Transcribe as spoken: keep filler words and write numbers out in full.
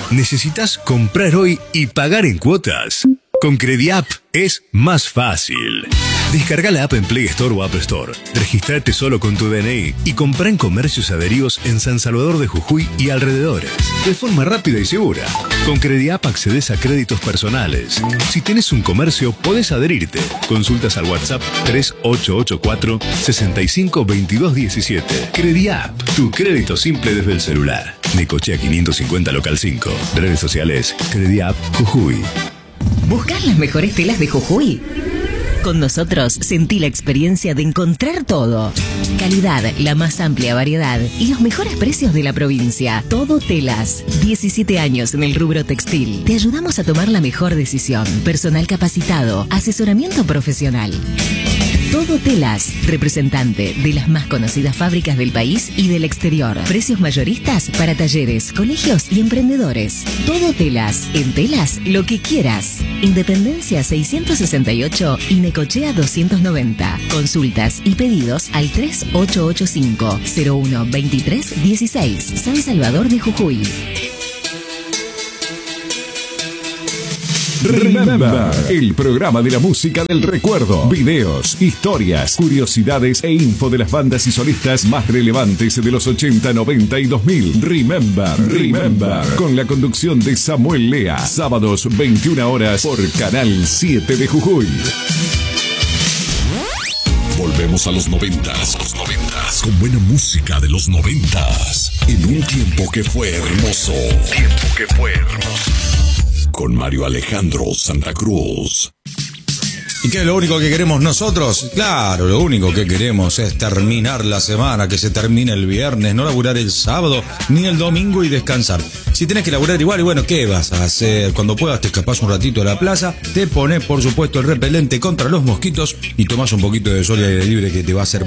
¿Necesitas comprar hoy y pagar en cuotas? Con Crediapp es más fácil. Descarga la app en Play Store o App Store. Registrate solo con tu D N I y comprá en comercios adheridos en San Salvador de Jujuy y alrededores. De forma rápida y segura. Con Crediapp accedes a créditos personales. Si tenés un comercio, podés adherirte. Consultas al WhatsApp tres ocho ocho cuatro, seis cinco dos dos uno siete. Crediapp, tu crédito simple desde el celular. Necochea quinientos cincuenta Local cinco. Redes sociales, Crediapp Jujuy. ¿Buscar las mejores telas de Jujuy? Con nosotros sentí la experiencia de encontrar todo. Calidad, la más amplia variedad y los mejores precios de la provincia. Todo Telas. diecisiete años en el rubro textil. Te ayudamos a tomar la mejor decisión. Personal capacitado. Asesoramiento profesional. Todo Telas, representante de las más conocidas fábricas del país y del exterior. Precios mayoristas para talleres, colegios y emprendedores. Todo Telas, en telas lo que quieras. Independencia seiscientos sesenta y ocho y Necochea doscientos noventa. Consultas y pedidos al tres ocho ocho cinco, cero uno dos tres uno seis. San Salvador de Jujuy. Remember, el programa de la música del recuerdo. Videos, historias, curiosidades e info de las bandas y solistas más relevantes de los ochenta, noventa y dos mil. Remember, Remember, con la conducción de Samuel Lea. Sábados, veintiuna horas, por Canal siete de Jujuy. Volvemos a los noventas, los noventas, con buena música de los noventas. En un tiempo que fue hermoso. Tiempo que fue hermoso. Con Mario Alejandro Santa Cruz. ¿Y qué es lo único que queremos nosotros? Claro, lo único que queremos es terminar la semana, que se termine el viernes, no laburar el sábado ni el domingo y descansar. Si tenés que laburar igual, y bueno, ¿qué vas a hacer? Cuando puedas te escapás un ratito a la plaza, te pones por supuesto el repelente contra los mosquitos y tomás un poquito de sol y aire libre que te va a hacer